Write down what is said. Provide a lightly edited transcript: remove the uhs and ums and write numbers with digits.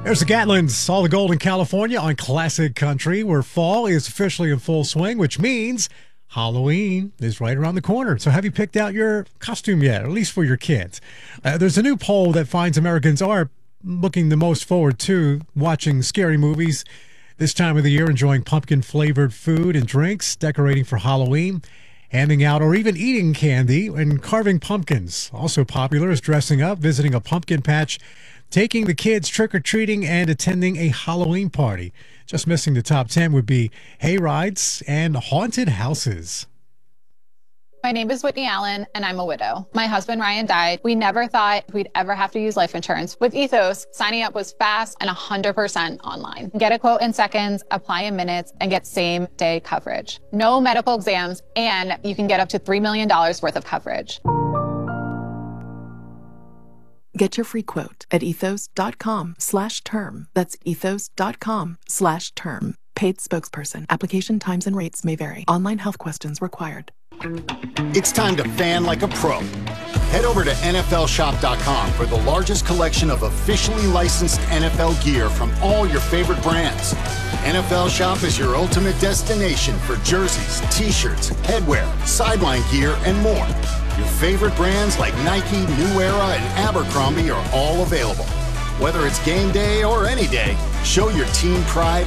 There's the Gatlins, all the gold in California on Classic Country, where fall is officially in full swing, which means Halloween is right around the corner. So have you picked out your costume yet, at least for your kids? There's a new poll that finds Americans are looking the most forward to watching scary movies this time of the year, enjoying pumpkin-flavored food and drinks, decorating for Halloween, handing out or even eating candy, and carving pumpkins. Also popular is dressing up, visiting a pumpkin patch, taking the kids trick-or-treating, and attending a Halloween party. Just missing the top 10 would be hay rides and haunted houses. My name is Whitney Allen, and I'm a widow. My husband, Ryan, died. We never thought we'd ever have to use life insurance. With Ethos, signing up was fast and 100% online. Get a quote in seconds, apply in minutes, and get same-day coverage. No medical exams, and you can get up to $3 million worth of coverage. Get your free quote at ethos.com/term. That's ethos.com/term. Paid spokesperson. Application times and rates may vary. Online health questions required. It's time to fan like a pro. Head over to NFLshop.com for the largest collection of officially licensed NFL gear from all your favorite brands. NFL Shop is your ultimate destination for jerseys, t-shirts, headwear, sideline gear, and more. Your favorite brands like Nike, New Era, and Abercrombie are all available. Whether it's game day or any day, show your team pride